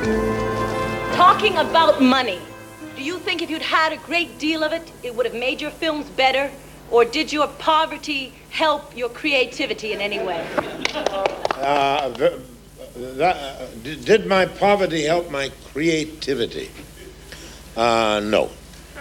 Talking about money, do you think if you'd had a great deal of it, it would have made your films better? Or did your poverty help your creativity in any way? Did my poverty help my creativity? No.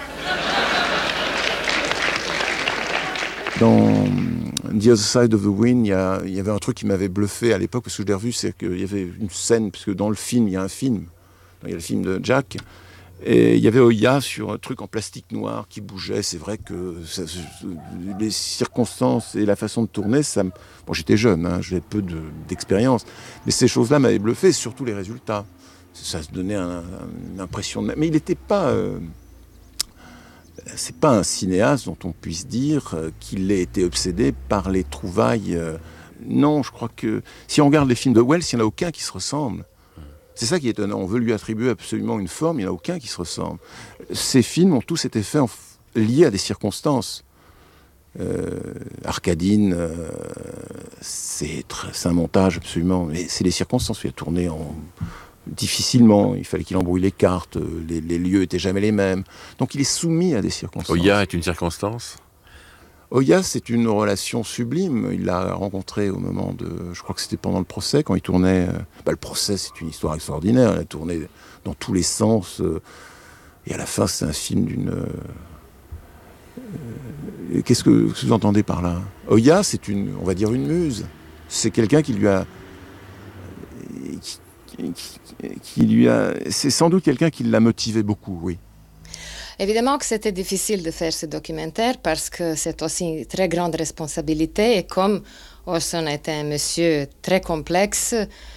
Dans The Other Side of the Wind, il y avait un truc qui m'avait bluffé à l'époque, parce que je l'ai revu, c'est qu'il y avait une scène, parce que dans le film, il y a un film, il y a le film de Jack, et il y avait Oya sur un truc en plastique noir qui bougeait. C'est vrai que les circonstances et la façon de tourner, bon, j'étais jeune, hein, j'avais peu d'expérience, mais ces choses-là m'avaient bluffé, surtout les résultats. Ça se donnait une impression de... Mais il n'était pas... c'est pas un cinéaste dont on puisse dire qu'il ait été obsédé par les trouvailles. Non, je crois que si on regarde les films de Welles, il n'y en a aucun qui se ressemble. C'est ça qui est étonnant. On veut lui attribuer absolument une forme, il n'y en a aucun qui se ressemble. Ces films ont tous été faits liés à des circonstances. Arcadine, c'est un montage absolument... Mais c'est les circonstances. Il a tourné difficilement, il fallait qu'il embrouille les cartes, les lieux n'étaient jamais les mêmes. Donc il est soumis à des circonstances. Oya est une circonstance ? Oya, c'est une relation sublime. Il l'a rencontré au moment je crois que c'était pendant le procès, quand il tournait... le procès, c'est une histoire extraordinaire. Il a tourné dans tous les sens. Et à la fin, c'est un film d'une... Qu'est-ce que vous entendez par là ? Oya, c'est on va dire une muse. C'est quelqu'un qui lui a... C'est sans doute quelqu'un qui l'a motivé beaucoup, oui. Évidemment que c'était difficile de faire ce documentaire parce que c'est aussi une très grande responsabilité et comme Orson était un monsieur très complexe,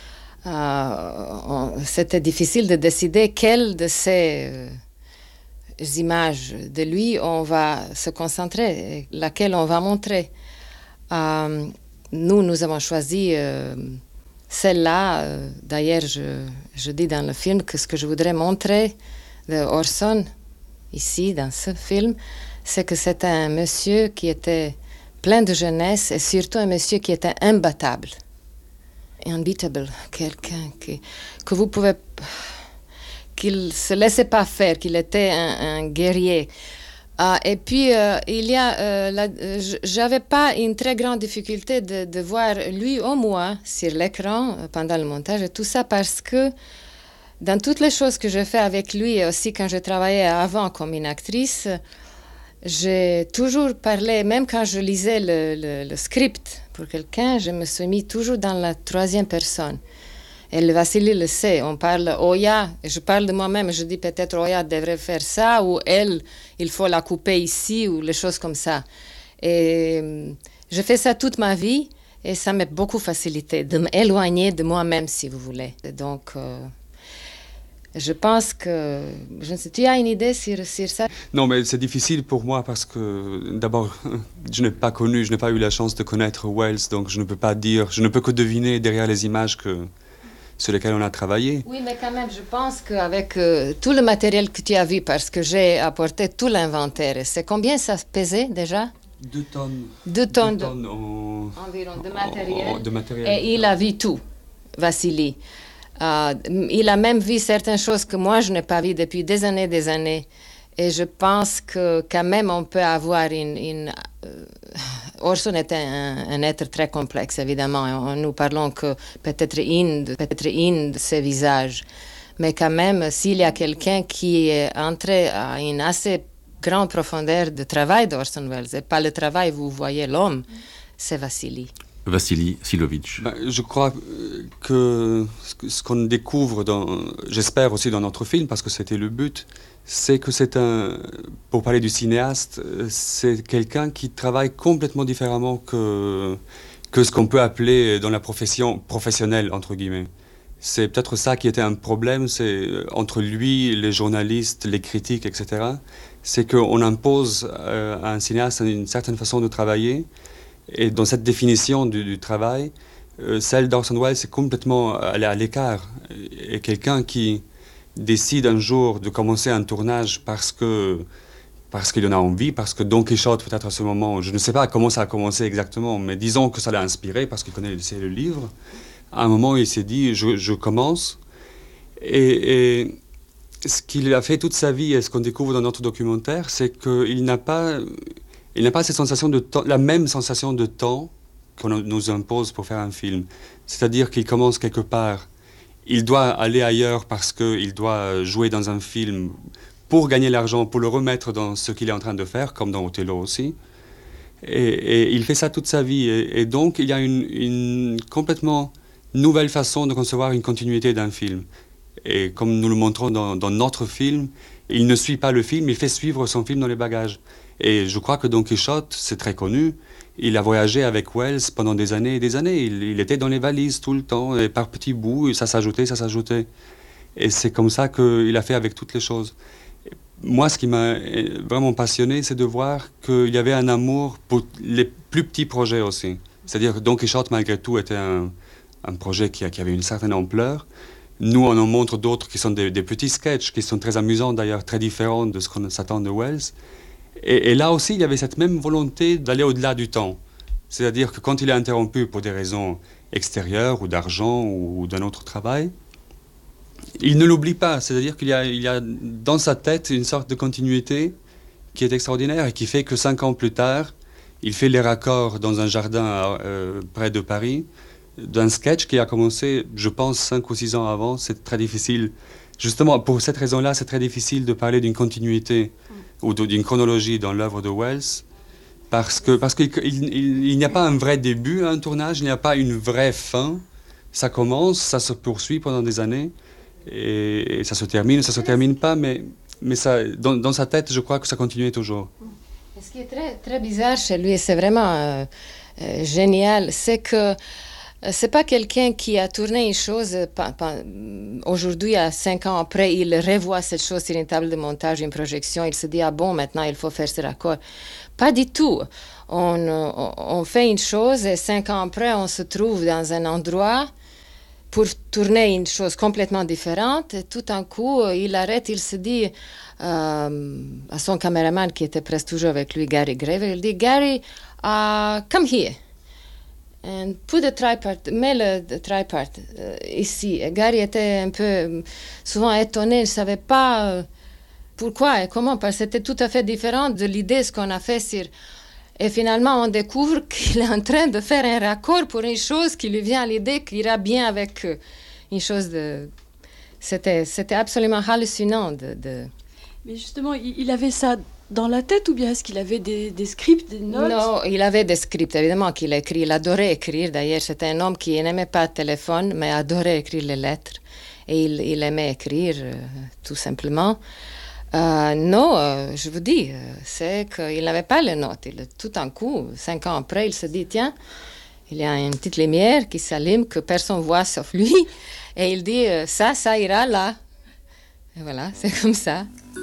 c'était difficile de décider quelle de ces images de lui on va se concentrer, laquelle on va montrer. Nous avons choisi celle-là. D'ailleurs, je dis dans le film que ce que je voudrais montrer de Orson, ici, dans ce film, c'est que c'était un monsieur qui était plein de jeunesse et surtout un monsieur qui était imbattable. Unbeatable, quelqu'un que vous pouvez... qu'il ne se laissait pas faire, qu'il était un guerrier. Et puis, j'avais pas une très grande difficulté de voir lui ou moi sur l'écran pendant le montage et tout ça parce que dans toutes les choses que je fais avec lui et aussi quand je travaillais avant comme une actrice, j'ai toujours parlé, même quand je lisais le script pour quelqu'un, je me suis mis toujours dans la troisième personne. Et le Vassili le sait, on parle Oya, et je parle de moi-même, je dis peut-être Oya devrait faire ça, ou elle, il faut la couper ici, ou les choses comme ça. Et je fais ça toute ma vie, et ça m'a beaucoup facilité de m'éloigner de moi-même, si vous voulez. Et donc, je pense que... Je ne sais, tu as une idée sur ça? Non, mais c'est difficile pour moi parce que, d'abord, je n'ai pas eu la chance de connaître Welles, donc je ne peux pas dire, je ne peux que deviner derrière les images sur lesquelles on a travaillé. Oui, mais quand même, je pense qu'avec tout le matériel que tu as vu, parce que j'ai apporté tout l'inventaire, c'est combien ça pesait déjà? 2 tonnes. 2 tonnes, environ de matériel. Et il a vu tout, Vassili. Il a même vu certaines choses que moi, je n'ai pas vues depuis des années. Et je pense que quand même, on peut avoir Orson était un être très complexe, évidemment. Nous parlons que peut-être une de ses visages. Mais quand même, s'il y a quelqu'un qui est entré à une assez grande profondeur de travail d'Orson Welles, et pas le travail, vous voyez l'homme, c'est Vassili. Vassili Silovitch. Je crois que ce qu'on découvre, j'espère aussi dans notre film, parce que c'était le but, c'est que pour parler du cinéaste, c'est quelqu'un qui travaille complètement différemment que ce qu'on peut appeler dans la profession professionnelle, entre guillemets. C'est peut-être ça qui était un problème, c'est entre lui, les journalistes, les critiques, etc. C'est qu'on impose à un cinéaste une certaine façon de travailler. Et dans cette définition du travail, celle d'Orson Welles est complètement à l'écart. Et quelqu'un qui décide un jour de commencer un tournage parce qu'il en a envie, parce que Don Quichotte, peut-être à ce moment, je ne sais pas comment ça a commencé exactement, mais disons que ça l'a inspiré parce qu'il connaissait le livre. À un moment, il s'est dit, je commence. Et ce qu'il a fait toute sa vie et ce qu'on découvre dans notre documentaire, c'est qu'il n'a pas cette sensation de temps, la même sensation de temps qu'on nous impose pour faire un film. C'est-à-dire qu'il commence quelque part, il doit aller ailleurs parce qu'il doit jouer dans un film pour gagner l'argent, pour le remettre dans ce qu'il est en train de faire, comme dans Othello aussi. Et il fait ça toute sa vie. Et donc, il y a une complètement nouvelle façon de concevoir une continuité d'un film. Et comme nous le montrons dans notre film, il ne suit pas le film, il fait suivre son film dans les bagages. Et je crois que Don Quichotte, c'est très connu, il a voyagé avec Wells pendant des années et des années. Il était dans les valises tout le temps, et par petits bouts, ça s'ajoutait, ça s'ajoutait. Et c'est comme ça qu'il a fait avec toutes les choses. Moi, ce qui m'a vraiment passionné, c'est de voir qu'il y avait un amour pour les plus petits projets aussi. C'est-à-dire que Don Quichotte, malgré tout, était un projet qui avait une certaine ampleur. Nous, on en montre d'autres qui sont des petits sketchs, qui sont très amusants d'ailleurs, très différents de ce qu'on s'attend de Wells. Et là aussi, il y avait cette même volonté d'aller au-delà du temps. C'est-à-dire que quand il est interrompu pour des raisons extérieures ou d'argent ou d'un autre travail, il ne l'oublie pas. C'est-à-dire qu'il y a dans sa tête une sorte de continuité qui est extraordinaire et qui fait que 5 ans plus tard, il fait les raccords dans un jardin près de Paris d'un sketch qui a commencé, je pense, 5 ou 6 ans avant. C'est très difficile. Justement, pour cette raison-là, c'est très difficile de parler d'une continuité ou d'une chronologie dans l'œuvre de Wells, parce qu'il n'y a pas un vrai début à un tournage, il n'y a pas une vraie fin. Ça commence, ça se poursuit pendant des années, et ça se termine pas, mais ça, dans sa tête, je crois que ça continuait toujours. Et ce qui est très, très bizarre chez lui, et c'est vraiment génial, c'est que c'est pas quelqu'un qui a tourné une chose aujourd'hui, à 5 ans après, il revoit cette chose sur une table de montage, une projection, il se dit, ah bon, maintenant il faut faire ce raccord. Pas du tout. On fait une chose et 5 ans après, on se trouve dans un endroit pour tourner une chose complètement différente. Et tout d'un coup, il arrête, il se dit à son caméraman qui était presque toujours avec lui, Gary Graver, il dit, Gary, come here. And put the tripart, mets le tripart ici. Et Gary était un peu souvent étonné, il ne savait pas pourquoi et comment, parce que c'était tout à fait différent de l'idée ce qu'on a fait sur... Et finalement, on découvre qu'il est en train de faire un raccord pour une chose qui lui vient à l'idée qui ira bien avec une chose de... C'était absolument hallucinant de... Mais justement, il avait ça dans la tête ou bien est-ce qu'il avait des scripts, des notes? Non, il avait des scripts, évidemment, qu'il écrit. Il adorait écrire. D'ailleurs, c'était un homme qui n'aimait pas le téléphone, mais adorait écrire les lettres. Et il aimait écrire, tout simplement. Non, je vous dis, c'est qu'il n'avait pas les notes. Tout d'un coup, 5 ans après, il se dit, tiens, il y a une petite lumière qui s'allume que personne ne voit sauf lui. Et il dit, ça ira là. Et voilà, c'est comme ça.